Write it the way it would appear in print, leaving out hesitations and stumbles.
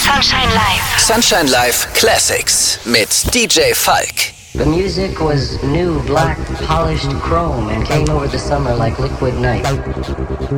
Sunshine Live. Sunshine Live Classics mit DJ Falk. The music was new, black, polished chrome and came over the summer like liquid night.